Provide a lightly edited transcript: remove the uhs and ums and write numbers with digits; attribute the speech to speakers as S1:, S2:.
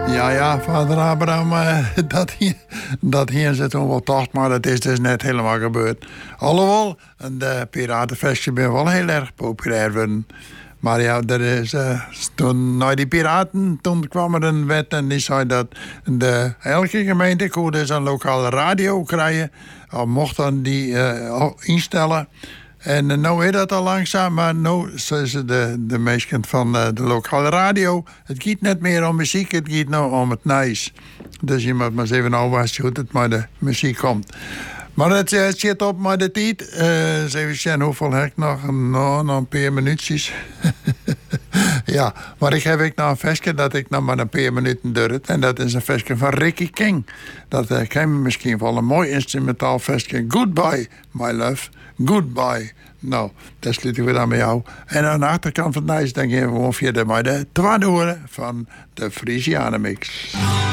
S1: Ja, vader Abraham, dat hier zit toen wel tocht, maar dat is dus net helemaal gebeurd. Alhoewel, de piratenfestje ben wel heel erg populair geworden. Maar ja, er is, toen naar die piraten, toen kwam er een wet en die zei dat elke gemeente kon dus een lokale radio krijgen. Al mocht dan die instellen. En nu is dat al langzaam, maar nu zeggen de mensen van de lokale radio, het gaat niet meer om muziek, het gaat nu om het nice. Dus je moet maar eens even afwassen hoe het met de muziek komt. Maar het zit op met de tijd. Even zien, hoeveel heb ik nog? Nou, nog een paar minuutjes. Ja, maar ik heb nog een versje dat ik nog maar een paar minuten duurt. En dat is een versje van Ricky King. Dat ken misschien wel een mooi instrumentaal versje. Goodbye, my love. Goodbye. Nou, dat sluiten we dan met jou. En aan de achterkant van het ijs dan gaan we gewoon verder met de tweede horen van de Frisianen Mix.